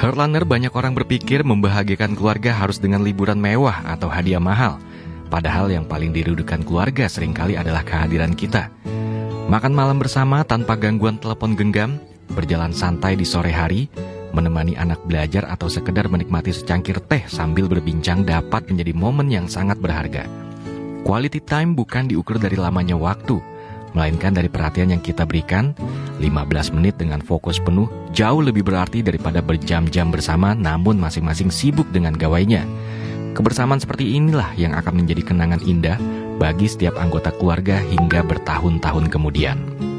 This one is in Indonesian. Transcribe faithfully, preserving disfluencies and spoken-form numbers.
Heartlander, banyak orang berpikir membahagiakan keluarga harus dengan liburan mewah atau hadiah mahal. Padahal yang paling dirindukan keluarga seringkali adalah kehadiran kita. Makan malam bersama tanpa gangguan telepon genggam, berjalan santai di sore hari, menemani anak belajar atau sekedar menikmati secangkir teh sambil berbincang dapat menjadi momen yang sangat berharga. Quality time bukan diukur dari lamanya waktu, melainkan dari perhatian yang kita berikan. Lima belas menit dengan fokus penuh jauh lebih berarti daripada berjam-jam bersama namun masing-masing sibuk dengan gawainya. Kebersamaan seperti inilah yang akan menjadi kenangan indah bagi setiap anggota keluarga hingga bertahun-tahun kemudian.